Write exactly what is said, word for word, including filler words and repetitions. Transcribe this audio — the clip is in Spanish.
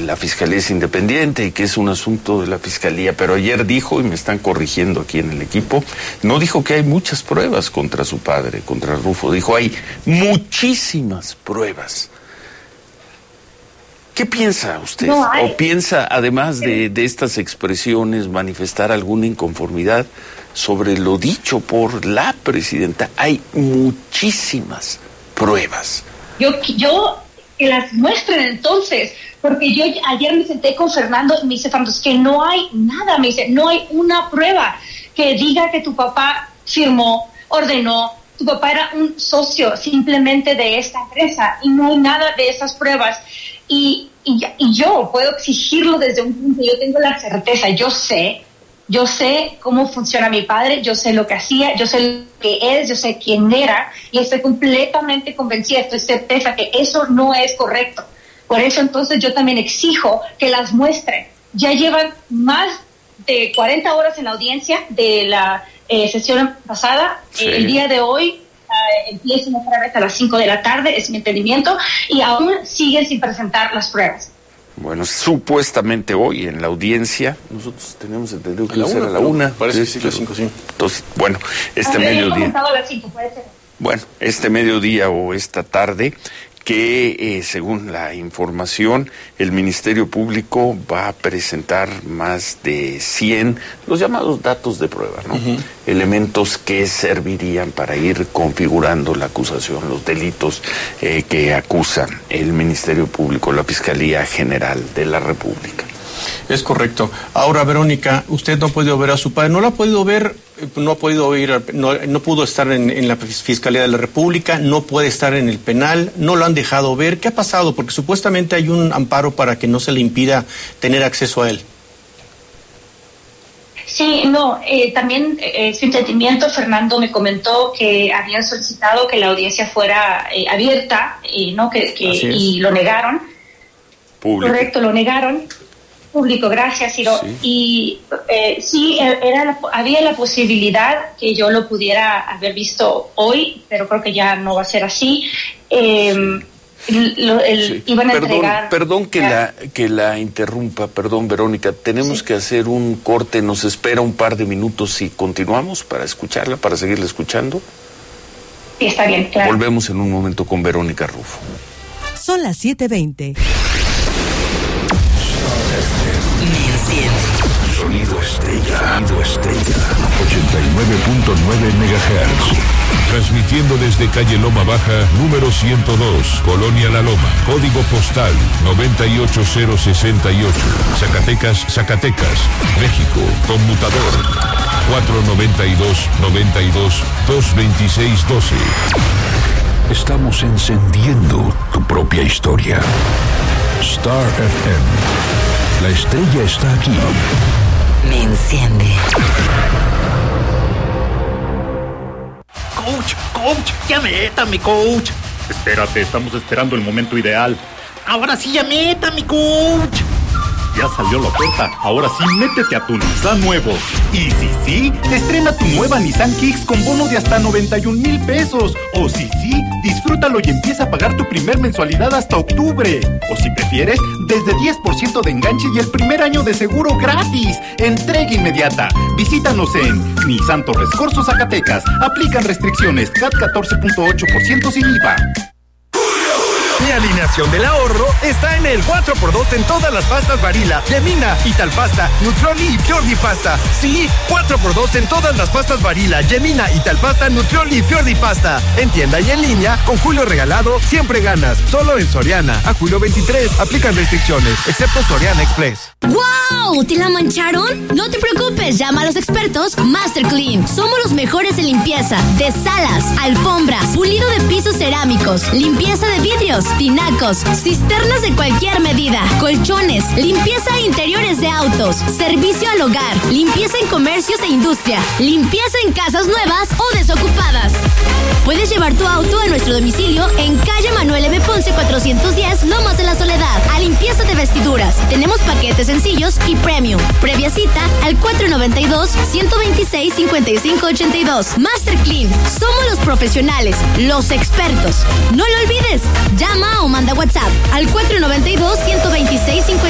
la Fiscalía es independiente y que es un asunto de la Fiscalía, pero ayer dijo, y me están corrigiendo aquí en el equipo, no dijo que hay muchas pruebas contra su padre, contra Rufo, dijo hay muchísimas pruebas. ¿Qué piensa usted? No ¿O piensa, además de, de estas expresiones, manifestar alguna inconformidad sobre lo dicho por la presidenta? Hay muchísimas pruebas. Yo, yo que las muestren entonces, porque yo ayer me senté con Fernando y me dice, Fernando, es que no hay nada, me dice, no hay una prueba que diga que tu papá firmó, ordenó, tu papá era un socio simplemente de esta empresa y no hay nada de esas pruebas. Y, y, y yo puedo exigirlo desde un punto, yo tengo la certeza, yo sé, yo sé cómo funciona mi padre, yo sé lo que hacía, yo sé lo que es, yo sé quién era, y estoy completamente convencida, estoy certeza que eso no es correcto. Por eso entonces yo también exijo que las muestren. Ya llevan más de cuarenta horas en la audiencia de la eh, sesión pasada, sí. eh, el día de hoy, Uh, empiezan otra vez a las cinco de la tarde, es mi entendimiento, y aún siguen sin presentar las pruebas. Bueno, supuestamente hoy en la audiencia, nosotros tenemos entendido que va a ser a la una. Parece que sí, a las cinco, sí. Entonces, bueno, este a ver, mediodía. A las cinco, puede ser. Bueno, este mediodía o esta tarde, que eh, según la información, el Ministerio Público va a presentar más de cien, los llamados datos de prueba, ¿no? Uh-huh. Elementos que servirían para ir configurando la acusación, los delitos eh, que acusan el Ministerio Público, la Fiscalía General de la República. Es correcto. Ahora, Verónica, usted no ha podido ver a su padre, no lo ha podido ver, no ha podido ir, no, no pudo estar en, en la Fiscalía de la República, no puede estar en el penal, no lo han dejado ver. ¿Qué ha pasado? Porque supuestamente hay un amparo para que no se le impida tener acceso a él. Sí, no, eh, también eh, su entendimiento, Fernando me comentó que habían solicitado que la audiencia fuera eh, abierta, eh, no que, que y lo negaron. Público. Correcto, lo negaron. Público, gracias, Ciro. Sí. Y eh, sí, era la, había la posibilidad que yo lo pudiera haber visto hoy, pero creo que ya no va a ser así. Eh, lo, el, sí. Iban a perdón, entregar... Perdón que la, que la interrumpa, perdón, Verónica, tenemos sí. que hacer un corte, nos espera un par de minutos y continuamos para escucharla, para seguirla escuchando. Sí, está bien, claro. Volvemos en un momento con Verónica Rufo. Son las siete veinte. Sonido Estrella. Sonido Estrella. ochenta y nueve punto nueve megahertz. Transmitiendo desde calle Loma Baja, número ciento dos, Colonia La Loma. Código postal noventa y ocho cero sesenta y ocho. Zacatecas, Zacatecas, México. Conmutador cuatro noventa y dos noventa y dos dos veintiséis doce. Estamos encendiendo tu propia historia. Star F M. La estrella está aquí. Me enciende. Coach, coach, ya métame, coach. Espérate, estamos esperando el momento ideal. Ahora sí, ya métame, coach. Ya salió la oferta, ahora sí métete a tu Nissan nuevo. Y si sí, estrena tu nueva Nissan Kicks con bono de hasta noventa y un mil pesos. O si sí, disfrútalo y empieza a pagar tu primer mensualidad hasta octubre. O si prefieres, desde diez por ciento de enganche y el primer año de seguro gratis. Entrega inmediata. Visítanos en Nissan Torres Corzo, Zacatecas. Aplican restricciones, C A T catorce punto ocho por ciento sin I V A. Mi alineación del ahorro está en el cuatro por dos en todas las pastas Barilla, Yemina, Italpasta, Nutrioli y Fiordi Pasta. Sí, cuatro por dos en todas las pastas Barilla, Yemina, Italpasta, Nutrioli y Fiordi Pasta. En tienda y en línea, con Julio Regalado, siempre ganas. Solo en Soriana. A julio veintitrés, aplican restricciones, excepto Soriana Express. ¡Wow! ¿Te la mancharon? No te preocupes, llama a los expertos Master Clean. Somos los mejores en limpieza de salas, alfombras, pulido de pisos cerámicos, limpieza de vidrios, tinacos, cisternas de cualquier medida, colchones, limpieza de interiores de autos, servicio al hogar, limpieza en comercios e industria, limpieza en casas nuevas o desocupadas. Puedes llevar tu auto a nuestro domicilio en calle Manuel M. Ponce cuatrocientos diez, Lomas de la Soledad, a limpieza de vestiduras. Tenemos paquetes sencillos y premium. Previa cita al cuatro noventa y dos, ciento veintiséis, cincuenta y cinco ochenta y dos. Master Clean, somos los profesionales, los expertos. No lo olvides, llama o manda WhatsApp al cuatro noventa y dos, ciento veintiséis, cincuenta y cinco.